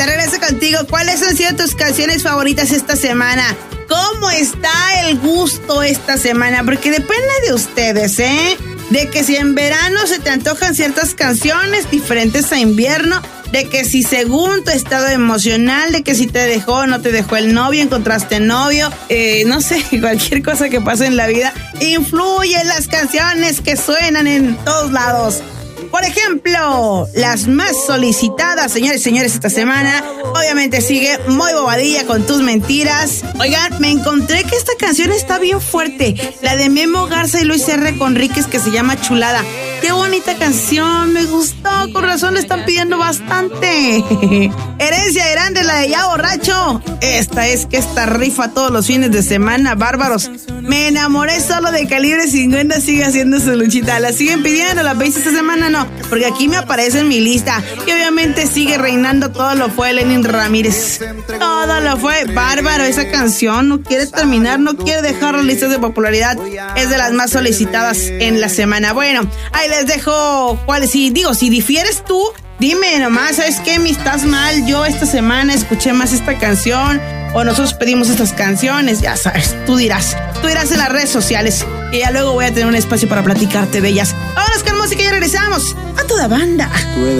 te regreso contigo. ¿Cuáles han sido tus canciones favoritas esta semana? ¿Cómo está el gusto esta semana? Porque depende de ustedes, ¿eh? De que si en verano se te antojan ciertas canciones diferentes a invierno, de que si según tu estado emocional, de que si te dejó o no te dejó el novio, encontraste novio, no sé, cualquier cosa que pase en la vida, influye en las canciones que suenan en todos lados. Por ejemplo, las más solicitadas, señores y señores, esta semana, obviamente sigue Muy Bobadilla con Tus Mentiras. Oigan, me encontré que esta canción está bien fuerte, la de Memo Garza y Luis R. Conríquez, que se llama Chulada. Qué bonita canción, me gustó, con razón le están pidiendo bastante. Herencia Grande, la de Ya Borracho. Esta rifa todos los fines de semana, bárbaros. Me enamoré solo de Calibre 50, sigue haciendo su luchita. La siguen pidiendo, la veis esta semana, no, porque aquí me aparece en mi lista. Y obviamente sigue reinando Todo Lo Fue, Lenin Ramírez. Todo lo fue, bárbaro esa canción. No quiere terminar, no quiere dejar las listas de popularidad. Es de las más solicitadas en la semana. Bueno, ahí les dejo cuáles. Si difieres tú, dime nomás, ¿sabes qué? Me estás mal. Yo esta semana escuché más esta canción, o nosotros pedimos estas canciones, ya sabes, tú dirás en las redes sociales, y ya luego voy a tener un espacio para platicarte de ellas. Vámonos con música y ya regresamos a toda banda.